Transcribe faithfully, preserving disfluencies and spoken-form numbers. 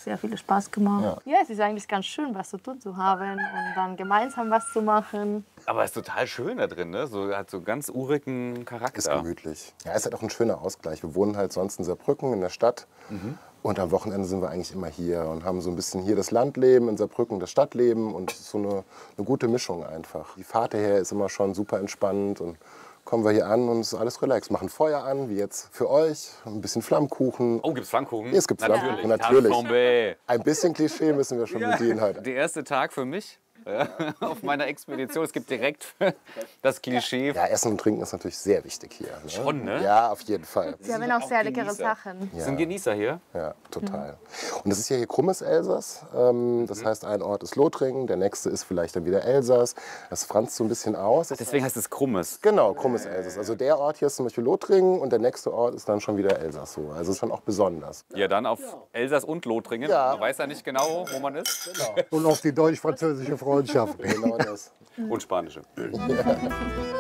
sehr viel Spaß gemacht. Ja. ja, es ist eigentlich ganz schön, was zu tun zu haben und dann gemeinsam was zu machen. Aber es ist total schön da drin, ne? So, hat so ganz urigen Charakter. Ist gemütlich. Ja, es ist halt auch ein schöner Ausgleich. Wir wohnen halt sonst in Saarbrücken in der Stadt. Mhm. Und am Wochenende sind wir eigentlich immer hier und haben so ein bisschen hier das Landleben, in Saarbrücken das Stadtleben und so eine, eine gute Mischung einfach. Die Fahrt hierher ist immer schon super entspannt und kommen wir hier an und es ist alles relax. Machen Feuer an, wie jetzt für euch, ein bisschen Flammkuchen. Oh, gibt's Flammkuchen? Es gibt Natürlich. Flammkuchen, natürlich. Ein bisschen Klischee müssen wir schon ja. bedienen heute. Der erste Tag für mich. Auf meiner Expedition. Es gibt direkt das Klischee. Ja, Essen und Trinken ist natürlich sehr wichtig hier. Ne? Schon, ne? Ja, auf jeden Fall. Sie haben auch sehr leckere Sachen. Ja. Sind Genießer hier? Ja, total. Mhm. Und das ist ja hier krummes Elsass. Ähm, das mhm. heißt, ein Ort ist Lothringen, der nächste ist vielleicht dann wieder Elsass. Das franzt so ein bisschen aus. Das Deswegen heißt es krummes? Genau, krummes Elsass. Also der Ort hier ist zum Beispiel Lothringen und der nächste Ort ist dann schon wieder Elsass. So. Also ist schon auch besonders. Ja, dann auf ja. Elsass und Lothringen. Ja. Man weiß ja nicht genau, wo man ist. Genau. Und auf die deutsch-französische Freundschaft. Genau das. Und spanische. Ja.